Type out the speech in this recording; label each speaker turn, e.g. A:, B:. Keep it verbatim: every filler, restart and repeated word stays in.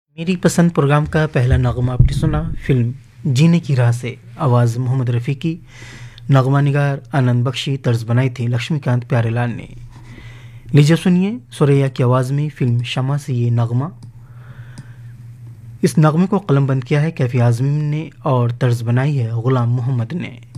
A: मेरी पसंद प्रोग्राम का पहला नगमा आपने सुना फिल्म जीने की राह से। आवाज़ मोहम्मद रफ़ी की, नगमा निगार आनंद बख्शी, तर्ज बनाई थी लक्ष्मीकांत प्यारेलाल ने। लीजिए सुनिए सुरैया की आवाज़ में फिल्म शमा से ये नगमा। इस नगमे को कलमबंद किया है कैफी आज़मी ने और तर्ज बनाई है गुलाम मोहम्मद ने।